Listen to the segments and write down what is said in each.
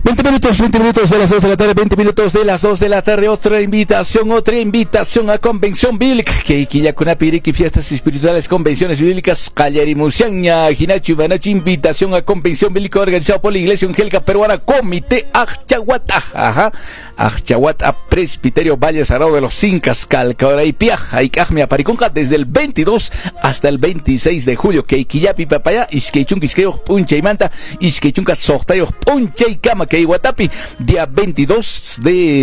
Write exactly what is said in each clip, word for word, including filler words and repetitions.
veinte minutos, veinte minutos de las dos de la tarde, veinte minutos de las dos de la tarde, otra invitación, otra invitación a Convención Bíblica, que Iquillacuná, Piriqui, fiestas espirituales, convenciones bíblicas, Callarimusiaña, Hinachi, Banachi, invitación a Convención Bíblica organizado por la Iglesia Angélica Peruana, Comité Ajchahuata, ajá, Ajchahuata, Presbiterio Valle Sagrado de los Incas, Calcaora y Piaja, Icajme, Aparicunca, desde el veintidós hasta el veintiséis de julio, que Iquillapi, Papaya, Isqueichunca, Isqueo, Puncha y Manta, Isqueichunca, Sohtayo, Puncha y Cama, que Iguatapi, día veintidós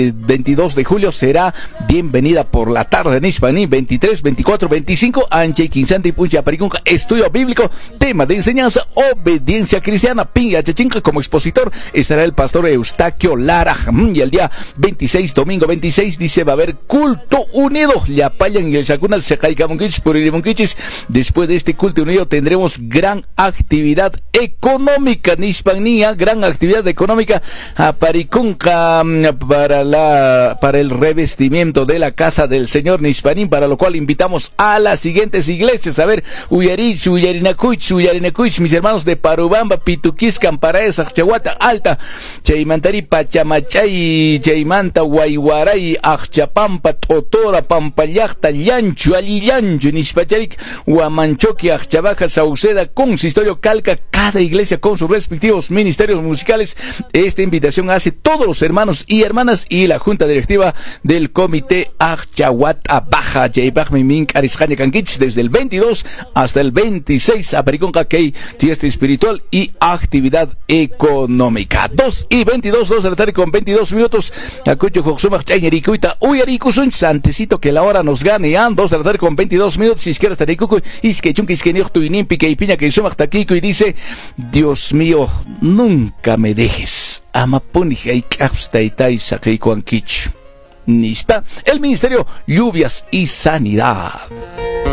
de julio será bienvenida por la tarde en Hispaní, veintitrés, veinticuatro, veinticinco, Anche, Quinsanta y Puncha, Aparicunca, estudio bíblico, tema de enseñanza, obediencia cristiana, Pinga, Chachinca, como expositor estará el pastor Eustaquio Lara, y el día veintiséis, domingo veintiséis, dice, va a haber culto unido, Yapayan y el Shakuna, Secaicamonquichis, Puririmonquichis. Después de este culto unido tendremos gran actividad económica, Nispanía, gran actividad económica a Paricunca para la para el revestimiento de la casa del Señor Nispanín, para lo cual invitamos a las siguientes iglesias, a ver, Uyarich, Uyarinacuich, Uyarinacuich, mis hermanos de Parubamba, Pituquis, Camparaes, Ajchahuata, Alta, Chaymantari, Pachamachay, Chaymanta, Guayguaray, Ajchapampa, Totora, Pampallacta, Llancho, Alillancho, Nispacharik, Huamanchoqui, Ajchabaja, Sauceda, Consistorio, Calca, cada iglesia con sus respectivos ministerios musicales. Esta invitación hace todos los hermanos y hermanas y la junta directiva del Comité Ajchahuata Baja, Jaybajmimink, Arisjania Canquich, desde el veintidós hasta el veintiséis, a Periconca, Key, fiesta espiritual y actividad económica. dos y veintidós, dos de la tarde con veintidós minutos. Acucho Joxumach, Chaynericuita, Uyaricusun, Santecito, que la hora nos gane, ah, dos de la tarde con veintidós minutos. Izquierda Taricucu, Isquechunca, Isquenioch, Tuinimpi, que Ipiña, que Sumach Taquico, y dice: Dios mío, nunca me dejes. Amapunijay Kapstaitai Sakei Nispa, el Ministerio Lluvias y Sanidad.